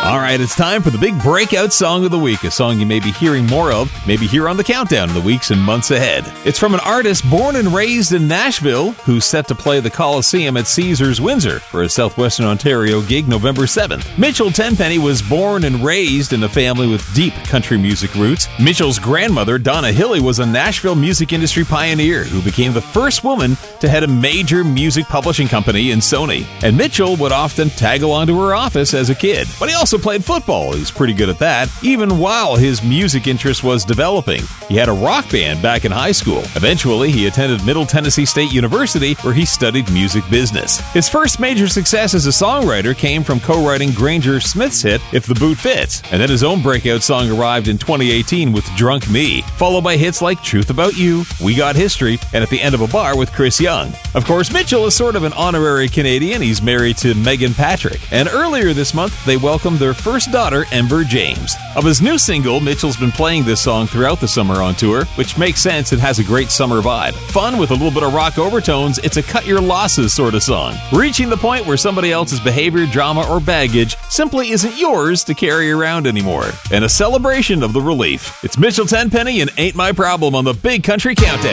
All right, it's time for the big breakout song of the week, a song you may be hearing more of, maybe here on the countdown in the weeks and months ahead. It's from an artist born and raised in Nashville who's set to play the Coliseum at Caesars Windsor for a Southwestern Ontario gig November 7th. Mitchell Tenpenny was born and raised in a family with deep country music roots. Mitchell's grandmother, Donna Hilley, was a Nashville music industry pioneer who became the first woman to head a major music publishing company in Sony. And Mitchell would often tag along to her office as a kid. But he also played football. He's pretty good at that, even while his music interest was developing. He had a rock band back in high school. Eventually, he attended Middle Tennessee State University, where he studied music business. His first major success as a songwriter came from co-writing Granger Smith's hit, If the Boot Fits. And then his own breakout song arrived in 2018 with Drunk Me, followed by hits like Truth About You, We Got History, and At the End of a Bar with Chris Young. Of course, Mitchell is sort of an honorary Canadian. He's married to Megan Patrick. And earlier this month, they welcomed their first daughter, Ember James. Of his new single, Mitchell's been playing this song throughout the summer on tour, which makes sense. It has a great summer vibe. Fun with a little bit of rock overtones, it's a cut your losses sort of song. Reaching the point where somebody else's behavior, drama, or baggage simply isn't yours to carry around anymore. And a celebration of the relief. It's Mitchell Tenpenny and Ain't My Problem on the Big Country Countdown.